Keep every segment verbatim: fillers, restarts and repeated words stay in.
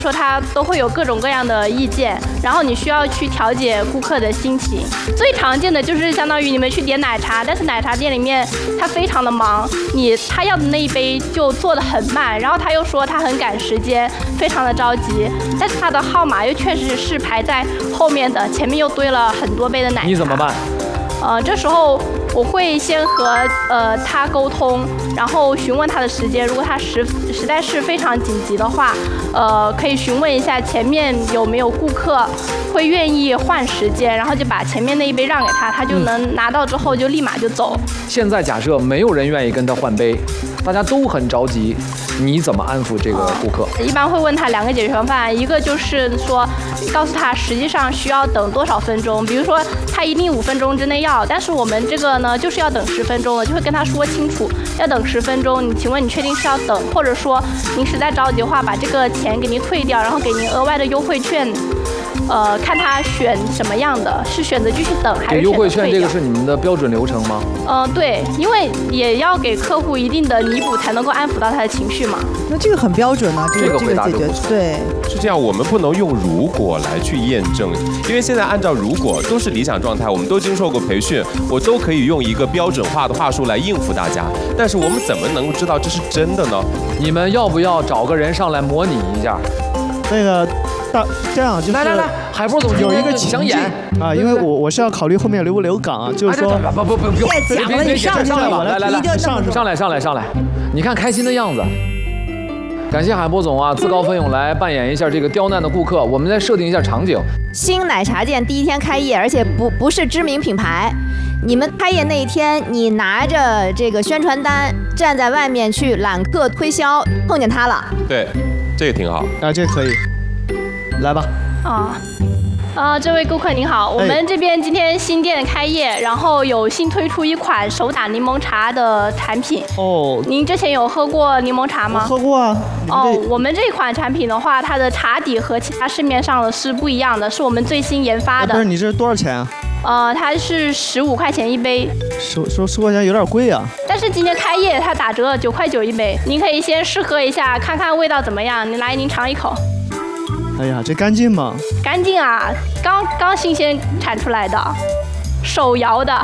说他都会有各种各样的意见，然后你需要去调节顾客的心情。最常见的就是相当于你们去点奶茶，但是奶茶店里面他非常的忙，你他要的那一杯就做得很慢，然后他又说他很赶时间，非常的着急，但是他的号码又确实是排在后面的，前面又堆了很多杯的奶茶。 你怎么办？ 呃，这时候我会先和呃他沟通，然后询问他的时间。如果他实实在是非常紧急的话，呃，可以询问一下前面有没有顾客会愿意换时间，然后就把前面那一杯让给他，他就能拿到之后就立马就走。 现在假设没有人愿意跟他换杯，大家都很着急，你怎么安抚这个顾客？ 呃、一般会问他两个解决方案，一个就是说告诉他实际上需要等多少分钟，比如说他一定五分钟之内要，但是我们这个呢就是要等十分钟的，就会跟他说清楚要等十分钟。你请问你确定是要等，或者说您实在着急的话，把这个钱给您退掉，然后给您额外的优惠券。呃，看他选什么样的，是选择继续等还是选择退掉？ 优惠券这个是你们的标准流程吗？ 嗯、呃，对，因为也要给客户一定的弥补，才能够安抚到他的情绪嘛。 那这个很标准啊，这个这个回答解决对。 是这样，我们不能用如果来去验证，因为现在按照如果都是理想状态，我们都经受过培训，我都可以用一个标准化的话术来应付大家。但是我们怎么能够知道这是真的呢？ 你们要不要找个人上来模拟一下？ 那个。大这样就是， 来来来，海波总有一个想演啊，因为我我是要考虑后面留不留岗啊，就是说， 不不不不， 别讲了，你上上来吧，来来来， 上上来上来上来，你看开心的样子。感谢海波总啊，自告奋勇来扮演一下这个刁难的顾客。我们再设定一下场景： 新奶茶店第一天开业，而且不不是知名品牌。你们开业那一天，你拿着这个宣传单站在外面去揽客推销，碰见他了。 对，这个挺好啊，这个可以，来吧。 啊，呃，这位顾客您好，我们这边今天新店开业，然后有新推出一款手打柠檬茶的产品。 哦， 您之前有喝过柠檬茶吗？ 喝过啊。 哦，我们这款产品的话，它的茶底和其他市面上的是不一样的，是我们最新研发的。 不是，你这是多少钱啊？ 呃，它是十五块钱一杯。 十十十块钱有点贵啊。 但是今天开业，它打折九块九一杯，您可以先试喝一下，看看味道怎么样。您来，您尝一口。 哎呀，这干净吗？ 干净啊，刚刚新鲜产出来的，手摇的。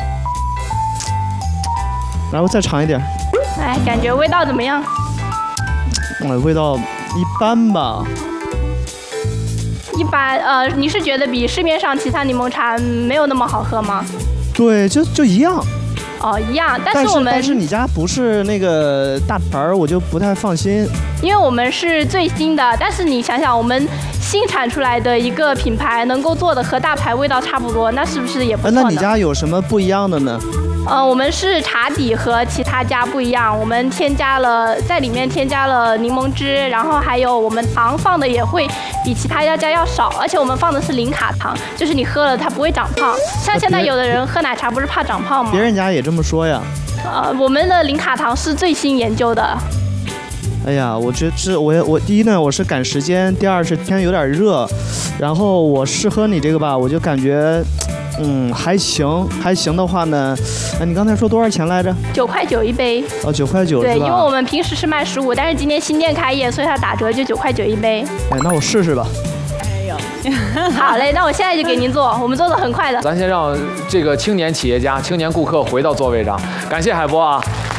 来，我再尝一点。 哎，感觉味道怎么样？ 嗯，味道一般吧。 一般，呃，你是觉得比市面上其他柠檬茶没有那么好喝吗？ 对，就就一样。 哦，一样，但是我们但是你家不是那个大牌儿，我就不太放心。 因为我们是最新的，但是你想想，我们新产出来的一个品牌能够做的和大牌味道差不多，那是不是也不错呢？ 那你家有什么不一样的呢？ 呃，我们是茶底和其他家不一样，我们添加了在里面添加了柠檬汁，然后还有我们糖放的也会比其他家家要少，而且我们放的是零卡糖，就是你喝了它不会长胖。像现在有的人喝奶茶不是怕长胖吗？ 别人家也这么说呀。 呃，我们的零卡糖是最新研究的。 哎呀，我觉得是我我第一呢，我是赶时间，第二是天有点热，然后我试喝你这个吧，我就感觉。嗯，还行，还行的话呢，哎，你刚才说多少钱来着？ 九块九一杯。 哦，九块九是吧？ 对，因为我们平时是卖十五，但是今天新店开业，所以它打折就九块九一杯。 哎，那我试试吧。 哎呦，好嘞，那我现在就给您做，我们做的很快的。 咱先让这个青年企业家、青年顾客回到座位上，感谢海波啊。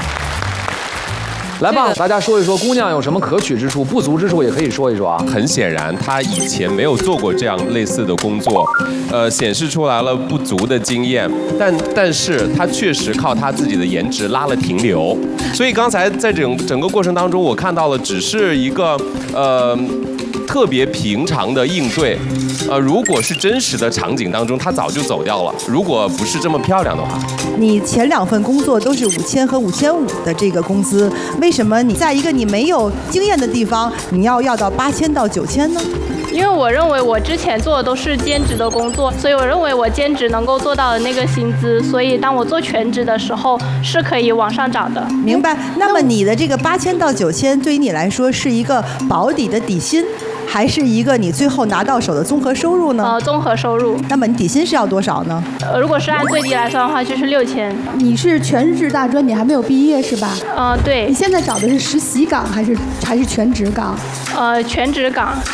来吧，大家说一说姑娘有什么可取之处，不足之处也可以说一说啊。 很显然，她以前没有做过这样类似的工作，呃，显示出来了不足的经验。但但是她确实靠她自己的颜值拉了停留。所以刚才在整整个过程当中，我看到了只是一个呃特别平常的应对。呃，如果是真实的场景当中，她早就走掉了。如果不是这么漂亮的话， 你前两份工作都是五千和五千五的这个工资，为什么你在一个你没有经验的地方，你要要到八千到九千呢？ 因为我认为我之前做的都是兼职的工作，所以我认为我兼职能够做到的那个薪资，所以当我做全职的时候是可以往上涨的。 明白？那么你的这个八千到九千对于你来说是一个保底的底薪， 还是一个你最后拿到手的综合收入呢？ 呃，综合收入。 那么你底薪是要多少呢？ 呃，如果是按最低来算的话，就是六千。 你是全职大专，你还没有毕业是吧？ 嗯、呃，对。 你现在找的是实习岗还是还是全职岗？ 呃，全职岗。